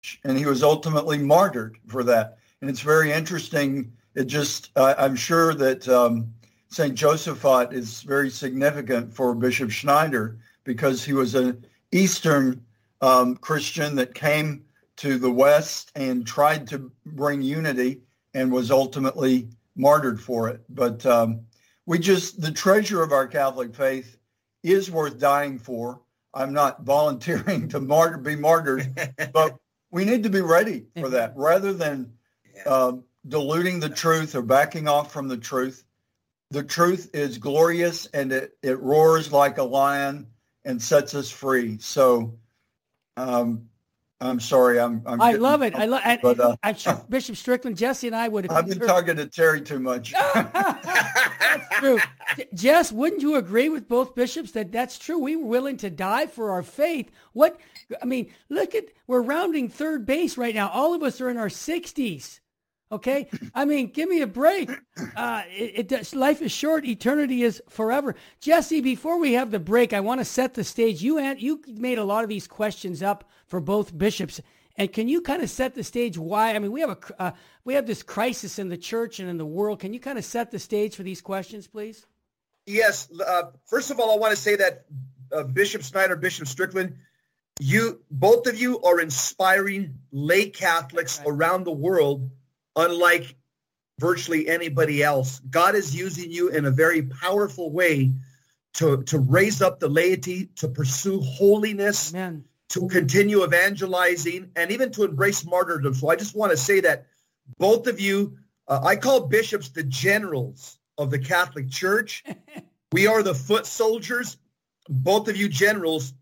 and he was ultimately martyred for that. And it's very interesting. It just, I'm sure that St. Josaphat is very significant for Bishop Schneider because he was an Eastern Christian that came to the West and tried to bring unity and was ultimately martyred for it. But the treasure of our Catholic faith is worth dying for. I'm not volunteering to be martyred, but we need to be ready for that rather than diluting the truth or backing off from the truth. The truth is glorious and it roars like a lion and sets us free. So I'm sorry. I love it. I'm sure Bishop Strickland, Jesse, and I would have. I've been talking to Terry too much. That's true. Jess, wouldn't you agree with both bishops that that's true? We were willing to die for our faith. Look we're rounding third base right now. All of us are in our 60s. Okay, I mean, give me a break. Life is short. Eternity is forever. Jesse, before we have the break, I want to set the stage. You made a lot of these questions up for both bishops, and can you kind of set the stage? Why? I mean, we have this crisis in the church and in the world. Can you kind of set the stage for these questions, please? Yes. First of all, I want to say that Bishop Schneider, Bishop Strickland, both of you are inspiring lay Catholics around the world. Unlike virtually anybody else, God is using you in a very powerful way to raise up the laity, to pursue holiness, Amen. To continue evangelizing, and even to embrace martyrdom. So I just want to say that both of you, I call bishops the generals of the Catholic Church. We are the foot soldiers. Both of you generals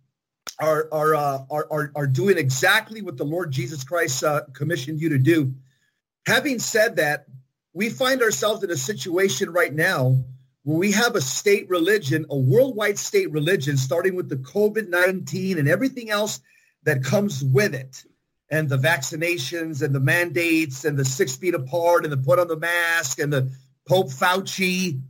are doing exactly what the Lord Jesus Christ commissioned you to do. Having said that, we find ourselves in a situation right now where we have a state religion, a worldwide state religion, starting with the COVID-19 and everything else that comes with it, and the vaccinations and the mandates and the 6 feet apart and the put on the mask and the Pope Fauci.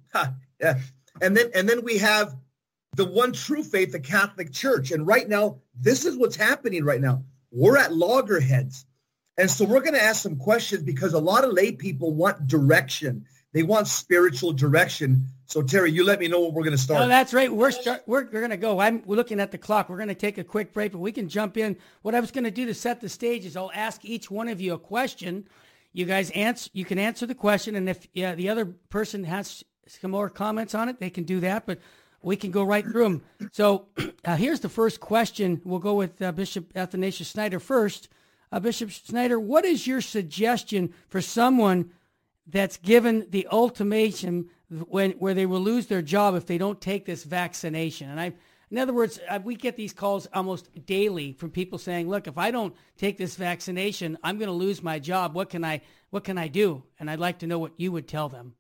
And then we have the one true faith, the Catholic Church. And right now, this is what's happening right now. We're at loggerheads. And so we're going to ask some questions because a lot of lay people want direction. They want spiritual direction. So, Terry, you let me know when we're going to start. No, that's right. We're going to go. We're looking at the clock. We're going to take a quick break, but we can jump in. What I was going to do to set the stage is I'll ask each one of you a question. You guys you can answer the question, and if the other person has some more comments on it, they can do that, but we can go right through them. So here's the first question. We'll go with Bishop Athanasius Schneider first. Bishop Schneider, what is your suggestion for someone that's given the ultimatum where they will lose their job if they don't take this vaccination? And in other words, we get these calls almost daily from people saying, look, if I don't take this vaccination, I'm going to lose my job. What can I do? And I'd like to know what you would tell them.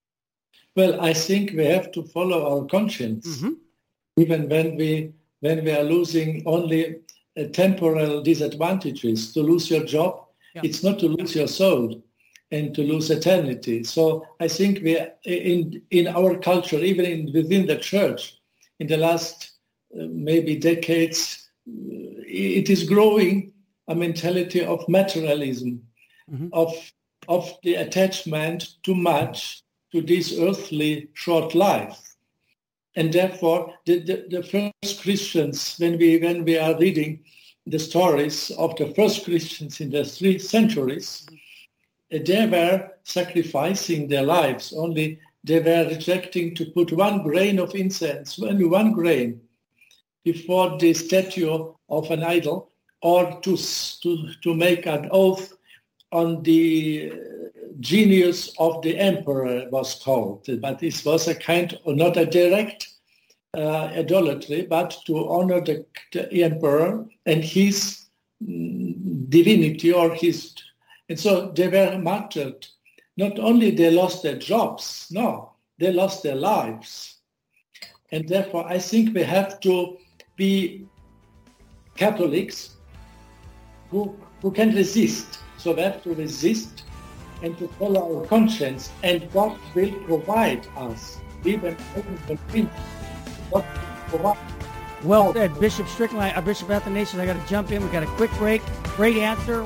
Well, I think we have to follow our conscience, even when we are losing only temporal disadvantages. To lose your job, it's not to lose your soul and to lose eternity. So I think we in our culture, even within the church, in the last maybe decades, it is growing a mentality of materialism, of the attachment too much to this earthly short life. And therefore, the first Christians, when we are reading the stories of the first Christians in the 3 centuries, they were sacrificing their lives. Only they were rejecting to put 1 grain of incense, only 1 grain, before the statue of an idol, or to make an oath on the genius of the emperor, was called. But this was a kind of not a direct idolatry, but to honor the emperor and his divinity or his. And so they were martyred. Not only they lost their jobs, no, they lost their lives. And therefore, I think we have to be Catholics who can resist. So we have to resist and to follow our conscience, and God will provide us, even when God will provide. Well said, Bishop Strickland, Bishop Athanasius. I got to jump in. We got a quick break. Great answer.